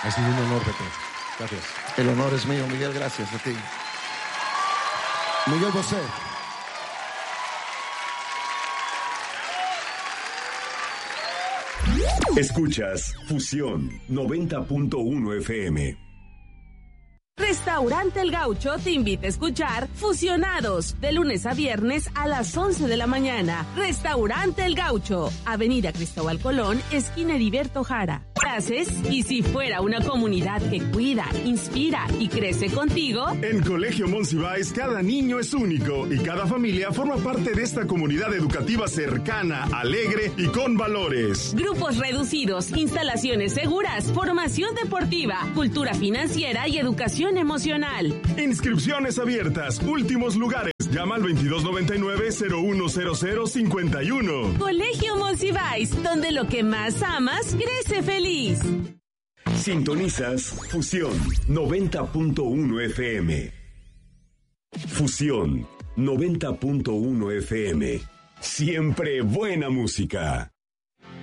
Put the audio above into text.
Ha sido un honor, Pepe. Gracias. El honor es mío, Miguel, gracias a ti. Miguel Bosé. Escuchas Fusión 90.1 FM. Restaurante El Gaucho te invita a escuchar Fusionados de lunes a viernes a las 11 de la mañana. Restaurante El Gaucho, Avenida Cristóbal Colón, esquina Heriberto Jara. ¿Haces? Y si fuera una comunidad que cuida, inspira y crece contigo. En Colegio Monsiváis cada niño es único y cada familia forma parte de esta comunidad educativa cercana, alegre y con valores. Grupos reducidos, instalaciones seguras, formación deportiva, cultura financiera y educación emocional. Inscripciones abiertas, últimos lugares. Llama al 2299-010051. Colegio Monsiváis, donde lo que más amas crece feliz. Sintonizas Fusión 90.1 FM. Fusión 90.1 FM. Siempre buena música.